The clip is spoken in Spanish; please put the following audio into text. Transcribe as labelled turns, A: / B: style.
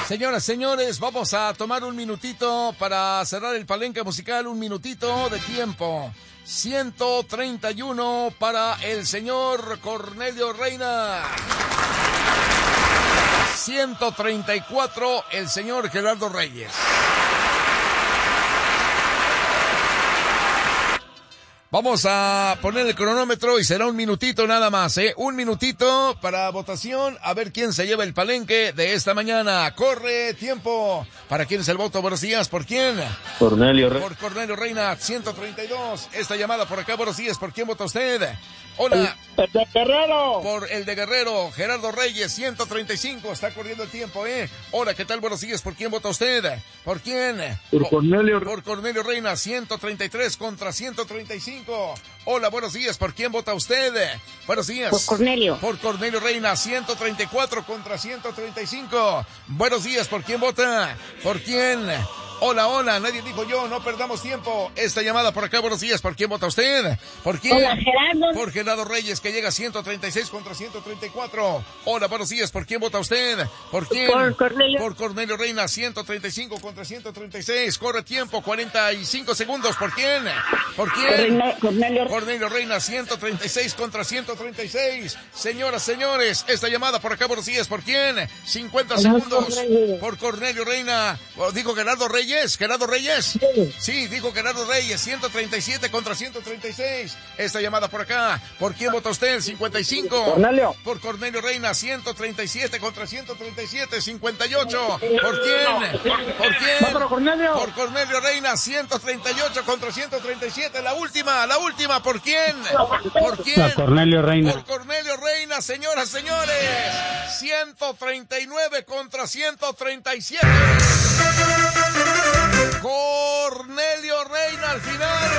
A: Señoras, señores, vamos a tomar un minutito para cerrar el palenque musical, un minutito de tiempo. 131 para el señor Cornelio Reina. 134 el señor Gerardo Reyes. Vamos a poner el cronómetro y será un minutito nada más, un minutito para votación, a ver quién se lleva el palenque de esta mañana. Corre tiempo. ¿Para quién es el voto? Buenos días, ¿por quién?
B: Cornelio Reina.
A: Por Cornelio Reina, 132. Esta llamada por acá, buenos días, ¿por quién vota usted? Hola.
B: El de Guerrero.
A: Por el de Guerrero, Gerardo Reyes, 135. Está corriendo el tiempo, Hola, ¿qué tal? Buenos días, ¿por quién vota usted? ¿Por quién?
B: Por Cornelio.
A: Por Cornelio Reina, 133 contra 135. Hola, buenos días, ¿por quién vota usted? Buenos días.
C: Por Cornelio.
A: Por Cornelio Reina, 134 contra 135. Buenos días, ¿por quién vota? ¿Por quién? Hola, hola, nadie dijo yo, no perdamos tiempo. Esta llamada por acá, buenos días, ¿por quién vota usted? ¿Por quién?
C: Hola, Gerardo.
A: Por Gerardo Reyes, que llega a 136 contra 134. Hola, buenos días, ¿por quién vota usted? ¿Por quién?
C: Por Cornelio.
A: Por Cornelio Reina, 135 contra 136. Corre tiempo, 45 segundos. ¿Por quién? ¿Por quién?
C: Cornelio.
A: Cornelio Reina, 136 contra 136. Señoras, señores, esta llamada por acá, buenos días, ¿por quién? 50 segundos. Por Cornelio Reina. Digo Gerardo Reyes. ¿Gerardo Reyes? Sí, dijo Gerardo Reyes, 137 contra 136. Esta llamada por acá. ¿Por quién vota usted? 55.
B: Cornelio.
A: Por Cornelio Reina, 137 contra 137, 58. ¿Por quién? ¿Por quién?
B: Por Cornelio.
A: Por Cornelio Reina, 138 contra 137. La última. ¿Por quién? ¿Por quién?
B: Cornelio Reina.
A: Por Cornelio Reina, señoras, señores. 139 contra 137.